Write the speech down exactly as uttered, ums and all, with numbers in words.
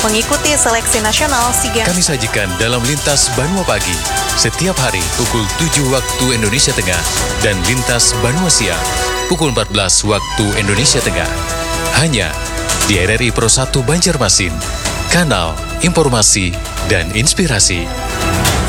mengikuti seleksi nasional SEA Games. Kami sajikan dalam Lintas Banua Pagi, setiap hari pukul tujuh waktu Indonesia Tengah, dan Lintas Banua Siang, pukul empat belas waktu Indonesia Tengah. Hanya di R R I Pro satu Banjarmasin, kanal informasi dan inspirasi.